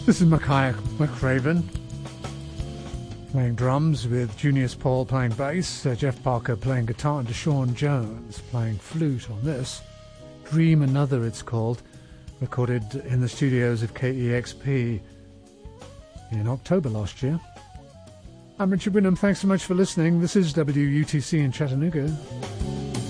This is Mackay McRaven playing drums with Junius Paul playing bass, Jeff Parker playing guitar, and Deshaun Jones playing flute on this. Dream Another, it's called, recorded in the studios of KEXP in October last year. I'm Richard Wyndham. Thanks so much for listening. This is WUTC in Chattanooga.